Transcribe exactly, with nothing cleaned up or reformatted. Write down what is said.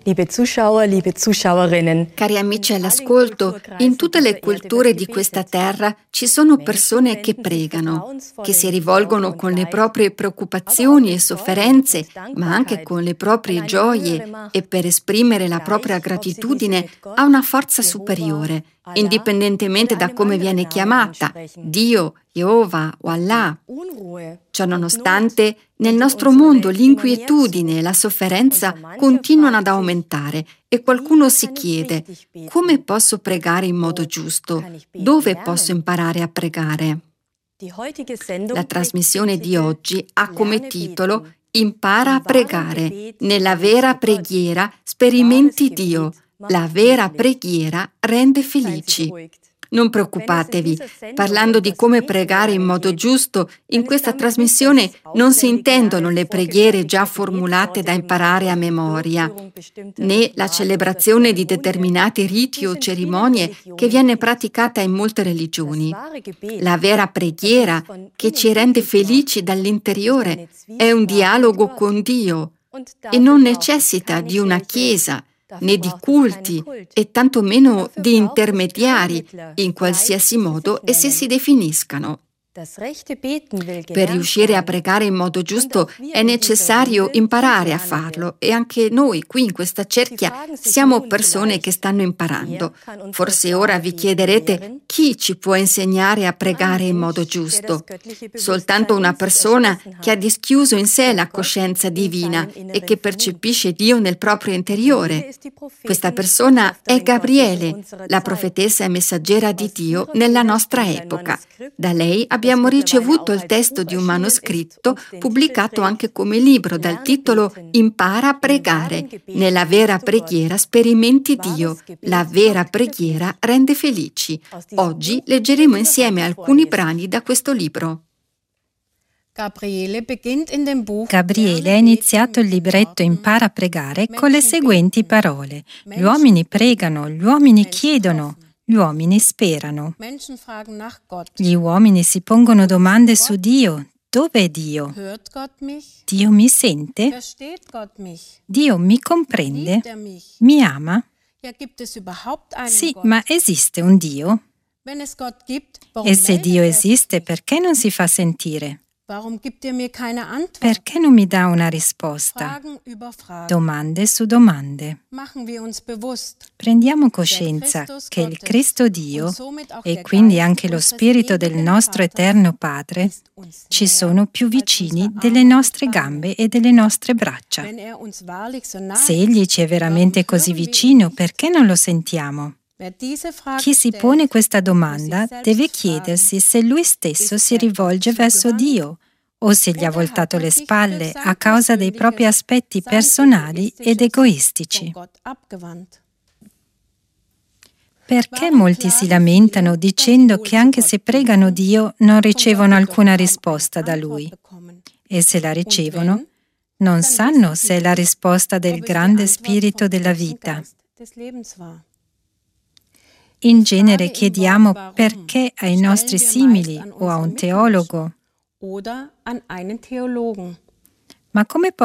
Liebe Zuschauer, liebe Zuschauerinnen. Cari amici all'ascolto, in tutte le culture di questa terra ci sono persone che pregano, che si rivolgono con le proprie preoccupazioni e sofferenze, ma anche con le proprie gioie e per esprimere la propria gratitudine a una forza superiore, indipendentemente da come viene chiamata, Dio, Jehovah o Allah. Ciononostante, nel nostro mondo l'inquietudine e la sofferenza continuano ad aumentare e qualcuno si chiede: come posso pregare in modo giusto? Dove posso imparare a pregare? La trasmissione di oggi ha come titolo Impara a pregare. Nella vera preghiera sperimenti Dio. La vera preghiera rende felici. Non preoccupatevi, parlando di come pregare in modo giusto, in questa trasmissione non si intendono le preghiere già formulate da imparare a memoria, né la celebrazione di determinati riti o cerimonie che viene praticata in molte religioni. La vera preghiera, che ci rende felici dall'interiore, è un dialogo con Dio e non necessita di una chiesa, né di culti e tantomeno di intermediari, in qualsiasi modo essi si definiscano. Per riuscire a pregare in modo giusto è necessario imparare a farlo e anche noi qui in questa cerchia siamo persone che stanno imparando. Forse ora vi chiederete chi ci può insegnare a pregare in modo giusto. Soltanto una persona che ha dischiuso in sé la coscienza divina e che percepisce Dio nel proprio interiore. Questa persona è Gabriele, la profetessa e messaggera di Dio nella nostra epoca. Da lei abbiamo ricevuto il testo di un manoscritto pubblicato anche come libro dal titolo Impara a pregare. Nella vera preghiera sperimenti Dio. La vera preghiera rende felici. Oggi leggeremo insieme alcuni brani da questo libro. Gabriele ha iniziato il libretto Impara a pregare con le seguenti parole: gli uomini pregano, gli uomini chiedono, gli uomini sperano. Gli uomini si pongono domande su Dio. Dove è Dio? Dio mi sente? Dio mi comprende? Mi ama? Sì, ma esiste un Dio? E se Dio esiste, perché non si fa sentire? Perché non mi dà una risposta? Domande su domande. Prendiamo coscienza che il Cristo Dio, e quindi anche lo Spirito del nostro Eterno Padre, ci sono più vicini delle nostre gambe e delle nostre braccia. Se Egli ci è veramente così vicino, perché non lo sentiamo? Chi si pone questa domanda deve chiedersi se lui stesso si rivolge verso Dio o se gli ha voltato le spalle a causa dei propri aspetti personali ed egoistici. Perché molti si lamentano dicendo che anche se pregano Dio non ricevono alcuna risposta da Lui? E se la ricevono, non sanno se è la risposta del grande spirito della vita. In genere chiediamo perché ai nostri simili o a un teologo. Ma come